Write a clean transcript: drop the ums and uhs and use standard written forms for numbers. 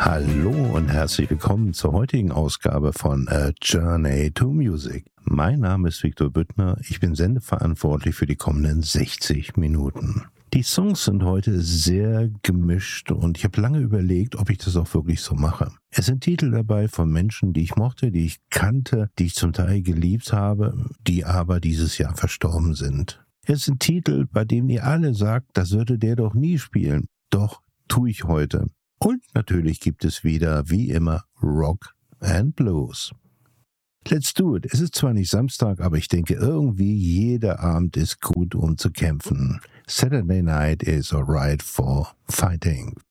Hallo und herzlich willkommen zur heutigen Ausgabe von A Journey to Music. Mein Name ist Viktor Büttner, ich bin sendeverantwortlich für die kommenden 60 Minuten. Die Songs sind heute sehr gemischt und ich habe lange überlegt, ob ich das auch wirklich so mache. Es sind Titel dabei von Menschen, die ich mochte, die ich kannte, die ich zum Teil geliebt habe, die aber dieses Jahr verstorben sind. Es sind Titel, bei denen ihr alle sagt, das würde der doch nie spielen. Doch tue ich heute. Und natürlich gibt es wieder, wie immer, Rock and Blues. Let's do it. Es ist zwar nicht Samstag, aber ich denke irgendwie jeder Abend ist gut, um zu kämpfen. Saturday night is alright for fighting.